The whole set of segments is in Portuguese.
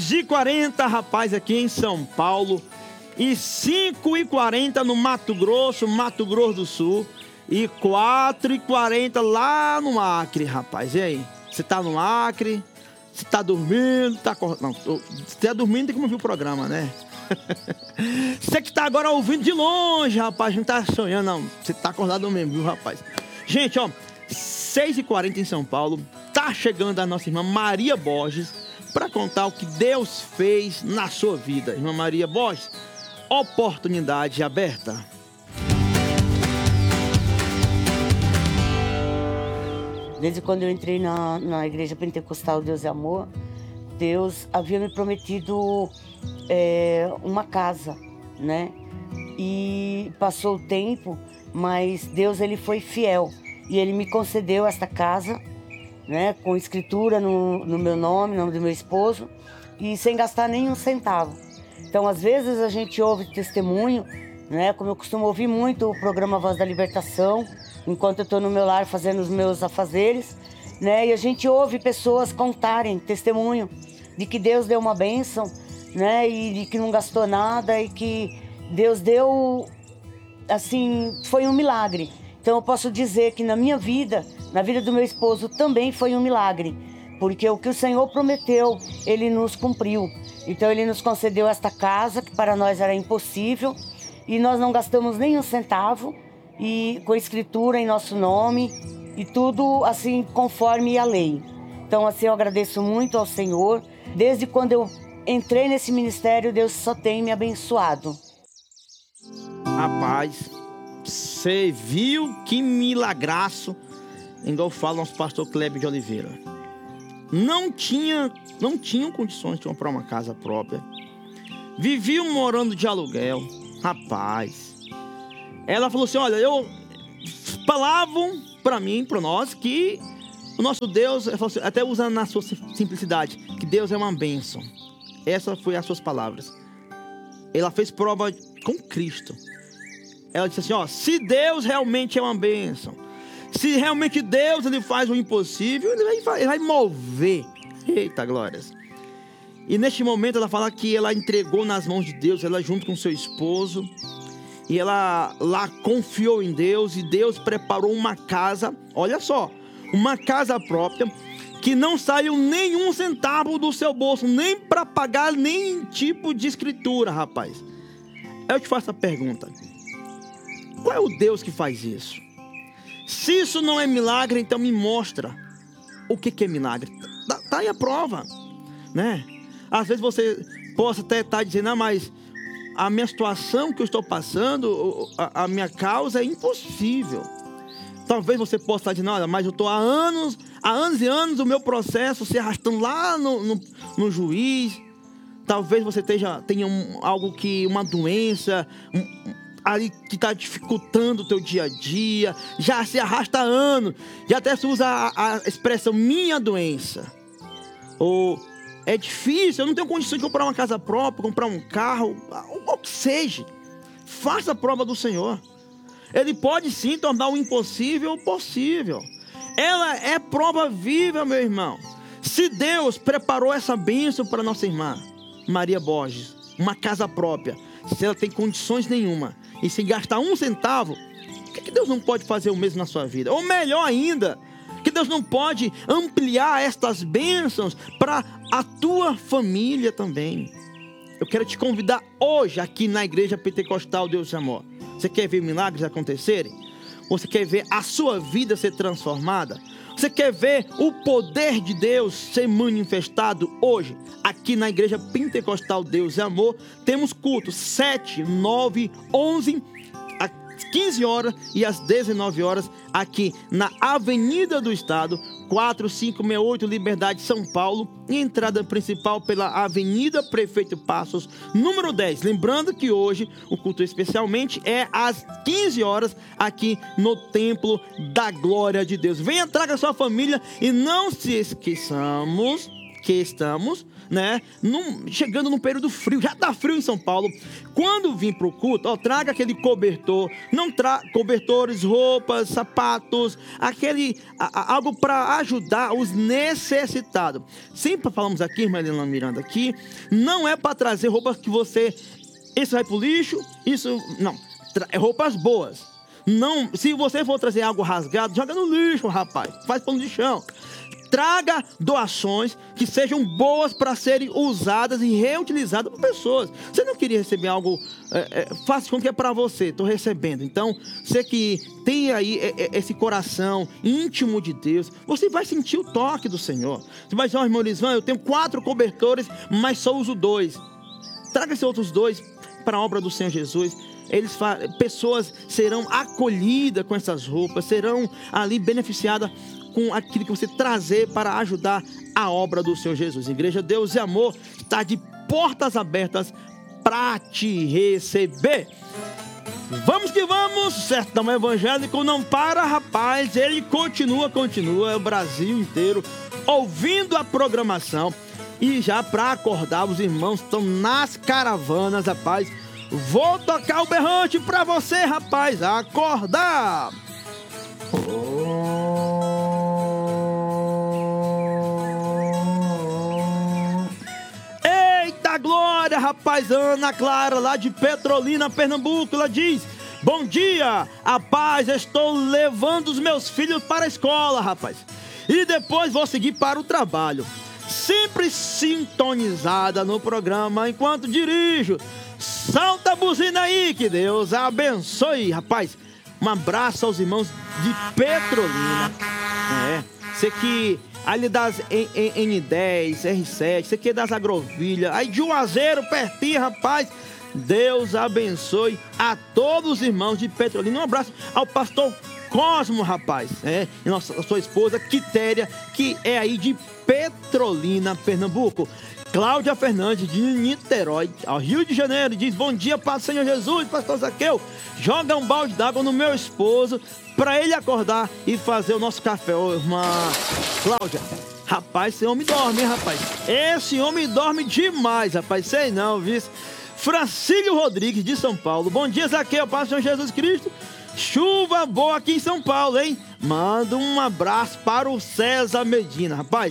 6h40, rapaz, aqui em São Paulo. E 5h40 no Mato Grosso do Sul. E 4h40 lá no Acre, rapaz. E aí? Você tá no Acre? Você tá dormindo? Tá acordado? Não, você tá dormindo, tem como ouvir o programa, né? Você que tá agora ouvindo de longe, rapaz, não tá sonhando, não. Você tá acordado mesmo, viu, rapaz? Gente, ó, 6h40 em São Paulo. Tá chegando a nossa irmã Maria Borges para contar o que Deus fez na sua vida. Irmã Maria Borges, oportunidade aberta. Desde quando eu entrei na Igreja Pentecostal Deus é Amor, Deus havia me prometido uma casa, né? E passou o tempo, mas Deus ele foi fiel. E Ele me concedeu esta casa, né? Com escritura no meu nome, no nome do meu esposo, e sem gastar nenhum centavo. Então, às vezes, a gente ouve testemunho, né? Como eu costumo ouvir muito o programa Voz da Libertação, enquanto eu estou no meu lar fazendo os meus afazeres, né? E a gente ouve pessoas contarem testemunho de que Deus deu uma bênção, né? E de que não gastou nada e que Deus deu, assim, foi um milagre. Então eu posso dizer que na minha vida, na vida do meu esposo também foi um milagre, porque o que o Senhor prometeu, Ele nos cumpriu. Então Ele nos concedeu esta casa, que para nós era impossível, e nós não gastamos nem um centavo, e com escritura em nosso nome, e tudo assim conforme a lei. Então assim eu agradeço muito ao Senhor. Desde quando eu entrei nesse ministério, Deus só tem me abençoado. Rapaz, você viu que milagraço, igual fala nosso pastor Kleber de Oliveira. Não tinham condições de comprar uma casa própria. Viviam morando de aluguel. Rapaz, ela falou assim, olha, falavam para mim, para nós, que o nosso Deus, assim, até usando na sua simplicidade, que Deus é uma bênção. Essas foram as suas palavras. Ela fez prova com Cristo. Ela disse assim, ó, se Deus realmente é uma bênção, se realmente Deus ele faz o impossível, ele vai mover. Eita, glórias. E neste momento ela fala que ela entregou nas mãos de Deus, ela junto com seu esposo, e ela lá confiou em Deus, e Deus preparou uma casa, olha só, uma casa própria, que não saiu nenhum centavo do seu bolso, nem para pagar nem tipo de escritura, rapaz. Eu te faço a pergunta, qual é o Deus que faz isso? Se isso não é milagre, então me mostra o que é milagre. Tá aí a prova, né? Às vezes você possa até estar dizendo, mas a minha situação que eu estou passando, a minha causa é impossível. Talvez você possa estar dizendo, olha, mas eu estou há anos e anos o meu processo se arrastando lá no juiz. Talvez você tenha uma doença ali que está dificultando o teu dia a dia, já se arrasta há anos, já até se usa a expressão minha doença. Ou é difícil, eu não tenho condição de comprar uma casa própria, comprar um carro, o que seja. Faça a prova do Senhor. Ele pode sim tornar o impossível possível. Ela é prova viva, meu irmão. Se Deus preparou essa bênção para nossa irmã Maria Borges, uma casa própria, se ela tem condições nenhuma e sem gastar um centavo, o que Deus não pode fazer o mesmo na sua vida? Ou melhor ainda, que Deus não pode ampliar estas bênçãos para a tua família também. Eu quero te convidar hoje aqui na Igreja Pentecostal Deus é Amor. Você quer ver milagres acontecerem? Você quer ver a sua vida ser transformada? Você quer ver o poder de Deus ser manifestado hoje? Aqui na Igreja Pentecostal Deus é Amor, temos cultos 7, 9, 11, às 15 horas e às 19 horas, aqui na Avenida do Estado, 4568 Liberdade, São Paulo, e entrada principal pela Avenida Prefeito Passos, número 10. Lembrando que hoje o culto especialmente é às 15 horas aqui no Templo da Glória de Deus. Venha, traga sua família e não se esqueçamos que estamos, né, chegando num período frio, já tá frio em São Paulo. Quando vir pro culto, ó, traga aquele cobertor, cobertores, roupas, sapatos, algo para ajudar os necessitados. Sempre falamos aqui, irmã Helena Miranda, aqui, não é para trazer roupas que isso vai pro lixo, roupas boas. Não, se você for trazer algo rasgado, joga no lixo, rapaz, faz pano de chão. Traga doações que sejam boas para serem usadas e reutilizadas por pessoas. Você não queria receber algo, faça com que é para você, estou recebendo. Então, você que tem aí esse coração íntimo de Deus, você vai sentir o toque do Senhor. Você vai dizer, irmão Lisvan, eu tenho 4 cobertores, mas só uso 2. Traga esses outros 2 para a obra do Senhor Jesus. Pessoas serão acolhidas com essas roupas, serão ali beneficiadas com aquilo que você trazer para ajudar a obra do Senhor Jesus. Igreja Deus e Amor está de portas abertas para te receber. Vamos que vamos, Sertão Evangélico não para, rapaz, ele continua, o Brasil inteiro ouvindo a programação. E já para acordar, os irmãos estão nas caravanas, rapaz. Vou tocar o berrante para você, rapaz, acordar. Eita glória, rapaz. Ana Clara, lá de Petrolina, Pernambuco, ela diz: bom dia, a paz, estou levando os meus filhos para a escola, rapaz, e depois vou seguir para o trabalho. Sempre sintonizada no programa enquanto dirijo. Solta a buzina aí, que Deus abençoe, rapaz. Um abraço aos irmãos de Petrolina. Você que ali das N10, R7, você que é das Agrovilhas, aí de Juazeiro, pertinho, rapaz. Deus abençoe a todos os irmãos de Petrolina. Um abraço ao pastor Cosmo, rapaz, e a sua esposa Quitéria, que é aí de Petrolina, Pernambuco. Cláudia Fernandes, de Niterói, ao Rio de Janeiro, diz: bom dia, Pai do Senhor Jesus, pastor Zaqueu, joga um balde d'água no meu esposo para ele acordar e fazer o nosso café. Ô, irmã Cláudia, rapaz, esse homem dorme, hein, rapaz? Esse homem dorme demais, rapaz, sei não, viu? Francílio Rodrigues, de São Paulo, bom dia, Zaqueu, Pai do Senhor Jesus Cristo. Chuva boa aqui em São Paulo, hein? Manda um abraço para o César Medina, rapaz.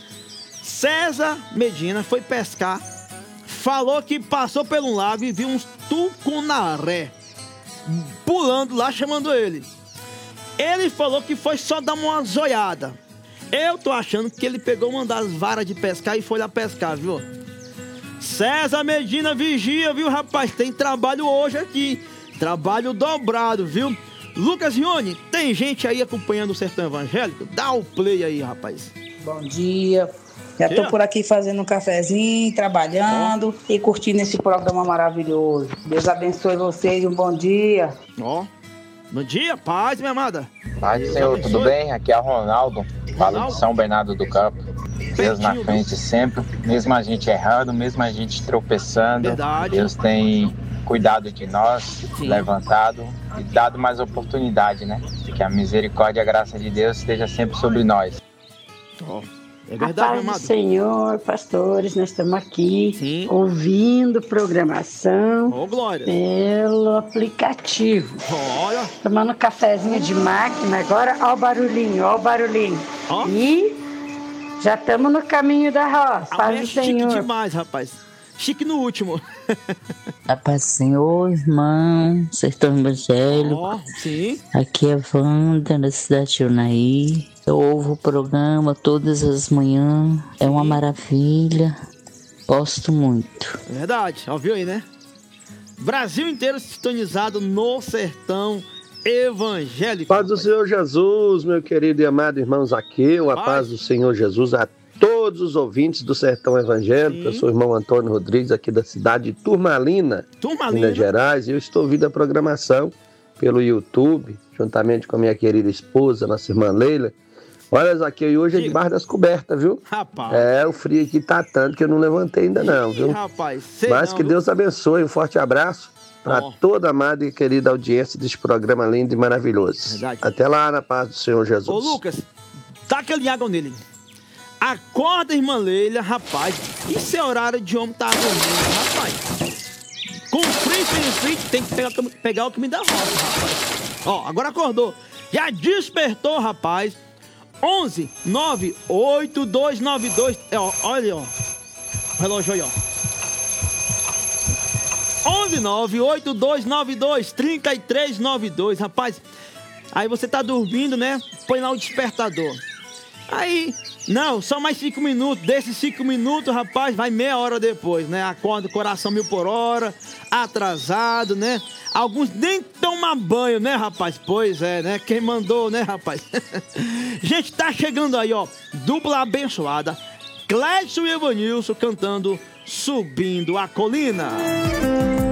César Medina foi pescar, falou que passou pelo lago e viu uns tucunaré pulando lá, chamando ele. Ele falou que foi só dar uma zoiada. Eu tô achando que ele pegou uma das varas de pescar e foi lá pescar, viu? César Medina, vigia, viu, rapaz? Tem trabalho hoje aqui. Trabalho dobrado, viu? Lucas Rione, tem gente aí acompanhando o Sertão Evangélico? Dá o play aí, rapaz. Bom dia. Já tô por aqui fazendo um cafezinho, trabalhando e curtindo esse programa maravilhoso. Deus abençoe vocês, um bom dia. Bom dia, paz, minha amada. Paz do Senhor, tudo bem? Aqui é o Ronaldo, falo de São Bernardo do Campo. Deus na frente sempre, mesmo a gente errando, mesmo a gente tropeçando. Verdade. Deus tem cuidado de nós, levantado e dado mais oportunidade, né? Que a misericórdia e a graça de Deus esteja sempre sobre nós. É verdade, a paz do Senhor, pastores, nós estamos aqui ouvindo programação pelo aplicativo. Olha. Tomando um cafezinho de máquina, agora ó o barulhinho. E já estamos no caminho da roça. Paz do Senhor. Chique demais, rapaz. Chique no último. A paz do Senhor, irmão, Sertão Evangélico. Sim. Aqui é a Wanda, da cidade de Unaí. Eu ouvo o programa todas as manhãs. É uma maravilha. Gosto muito. Verdade, ouviu aí, né? Brasil inteiro sintonizado no Sertão Evangélico. Paz do Senhor Jesus, meu querido e amado irmão Zaqueu. A paz do Senhor Jesus a todos os ouvintes do Sertão Evangélico. Eu sou o irmão Antônio Rodrigues, aqui da cidade de Turmalina, Minas Gerais. E eu estou ouvindo a programação pelo YouTube, juntamente com a minha querida esposa, nossa irmã Leila. Olha, Zaqueu, e hoje é debaixo das cobertas, viu? Rapaz. O frio aqui tá tanto que eu não levantei ainda não, viu? Rapaz, mas que Deus abençoe, um forte abraço para toda a amada e querida audiência desse programa lindo e maravilhoso. Verdade. Até lá, na paz do Senhor Jesus. Ô, Lucas, taca ali água nele. Acorda, irmã Leila, rapaz. Isso é horário de homem tá dormindo, rapaz. Com frio, sem frio, tem que pegar o que me dá roça, rapaz. Ó, agora acordou. Já despertou, rapaz. 11 9 8 2 9 2. Olha, ó. O relógio aí, ó. 11 9 8 2 9 2 33 92, rapaz. Aí você tá dormindo, né? Põe lá o despertador. Aí, não, só mais 5 minutos. Desses 5 minutos, rapaz, vai meia hora depois, né? Acorda, coração 1000 por hora, atrasado, né? Alguns nem tomam banho, né, rapaz? Pois é, né? Quem mandou, né, rapaz? Gente, tá chegando aí, ó. Dupla abençoada. Clécio e Evanilson cantando Subindo a Colina.